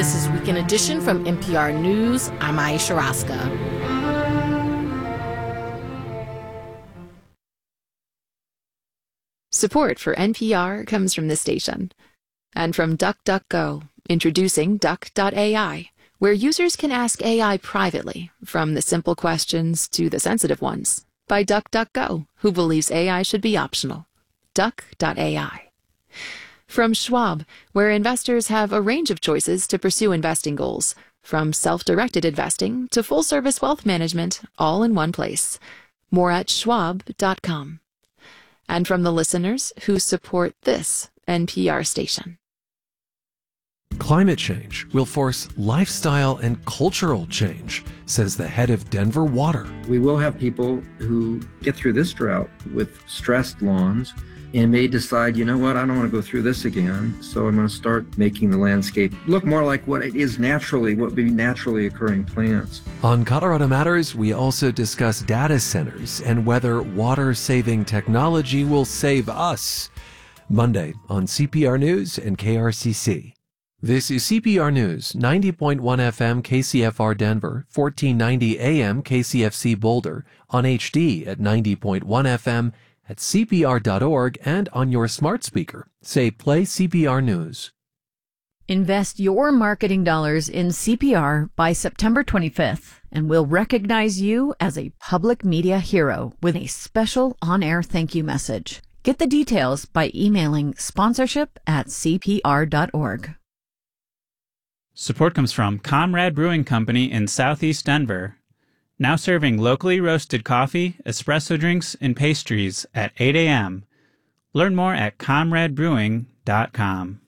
This is Weekend Edition from NPR News. I'm Aisha Raska. Support for NPR comes from this station and from DuckDuckGo, introducing Duck.ai, where users can ask AI privately, from the simple questions to the sensitive ones, by DuckDuckGo, who believes AI should be optional. Duck.ai. From Schwab, where investors have a range of choices to pursue investing goals, from self-directed investing to full-service wealth management, all in one place. More at schwab.com. And from the listeners who support this NPR station. Climate change will force lifestyle and cultural change, says the head of Denver Water. We will have people who get through this drought with stressed lawns and may decide, you know what, I don't want to go through this again, so I'm going to start making the landscape look more like what it is naturally, what would be naturally occurring plants. On Colorado Matters, we also discuss data centers and whether water-saving technology will save us. Monday on CPR News and KRCC. This is CPR News, 90.1 FM KCFR Denver, 1490 AM KCFC Boulder, on HD at 90.1 FM, at CPR.org, and on your smart speaker. Say Play CPR News. Invest your marketing dollars in CPR by September 25th, and we'll recognize you as a public media hero with a special on-air thank you message. Get the details by emailing sponsorship@cpr.org. Support comes from Comrade Brewing Company in Southeast Denver. Now serving locally roasted coffee, espresso drinks, and pastries at 8 a.m. Learn more at comradebrewing.com.